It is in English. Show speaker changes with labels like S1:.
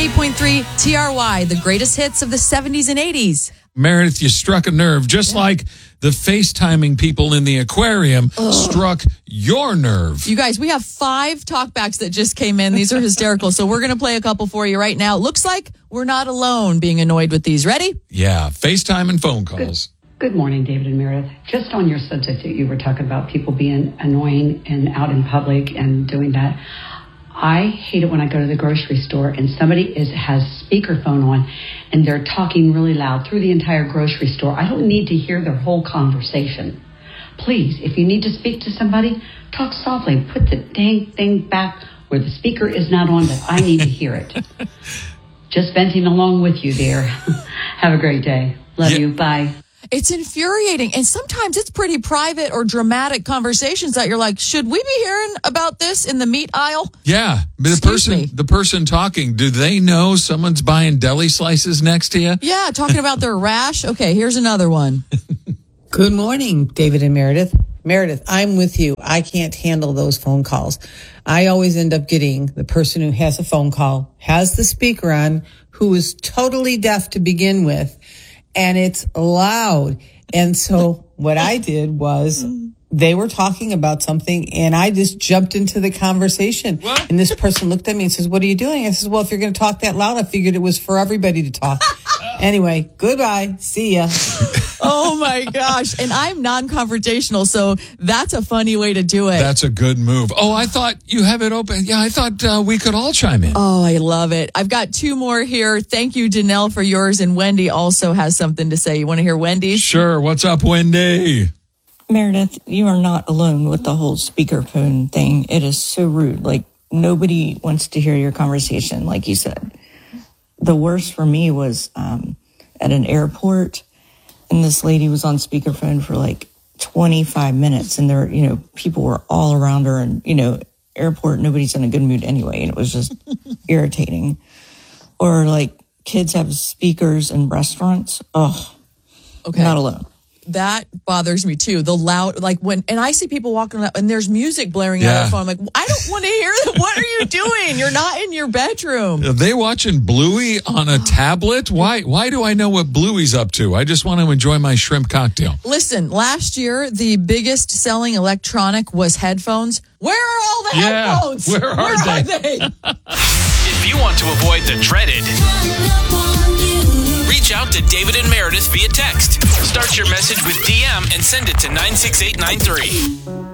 S1: 98.3 TRY, the greatest hits of the 70s and 80s.
S2: Meredith, you struck a nerve, just like the FaceTiming people in the aquarium struck your nerve.
S1: You guys, we have 5 talkbacks that just came in. These are hysterical. So we're going to play a couple for you right now. Looks like we're not alone being annoyed with these. Ready?
S2: Yeah, FaceTime and phone calls.
S3: Good morning, David and Meredith. Just on your subject that you were talking about people being annoying and out in public and doing that. I hate it when I go to the grocery store and somebody has speakerphone on and they're talking really loud through the entire grocery store. I don't need to hear their whole conversation. Please, if you need to speak to somebody, talk softly. Put the dang thing back where the speaker is not on that I need to hear it. Just venting along with you, dear. Have a great day. Love you. Bye.
S1: It's infuriating. And sometimes it's pretty private or dramatic conversations that you're like, should we be hearing about this in the meat aisle?
S2: Yeah. But the person talking, do they know someone's buying deli slices next to you?
S1: Yeah, talking about their rash. Okay, here's another one.
S4: Good morning, David and Meredith. Meredith, I'm with you. I can't handle those phone calls. I always end up getting the person who has a phone call, has the speaker on, who is totally deaf to begin with, and it's loud. And so what I did was they were talking about something and I just jumped into the conversation. What? And this person looked at me and says, what are you doing? I said, well, if you're going to talk that loud, I figured it was for everybody to talk. Anyway, goodbye. See ya.
S1: Oh my gosh. And I'm non-confrontational, so that's a funny way to do it.
S2: That's a good move. Oh, I thought you have it open. Yeah, I thought we could all chime in.
S1: Oh, I love it. I've got 2 more here. Thank you, Danelle, for yours. And Wendy also has something to say. You want to hear Wendy's?
S2: Sure. What's up, Wendy?
S5: Meredith, you are not alone with the whole speakerphone thing. It is so rude. Like, nobody wants to hear your conversation, like you said. The worst for me was at an airport, and this lady was on speakerphone for like 25 minutes, and there, people were all around her, and, airport, nobody's in a good mood anyway, and it was just irritating. Or like kids have speakers in restaurants. Oh, okay. Not alone.
S1: That bothers me too. The loud, and I see people walking around and there's music blaring out of their phone. I'm like, I don't want to hear that. What are you doing? You're not in your bedroom.
S2: Are they watching Bluey on a tablet? Why do I know what Bluey's up to? I just want to enjoy my shrimp cocktail.
S1: Listen, last year, the biggest selling electronic was headphones. Where are all the headphones?
S2: Where are they?
S6: If you want to avoid the dreaded, reach out to David and Meredith via text. Start your message with DM and send it to 96893.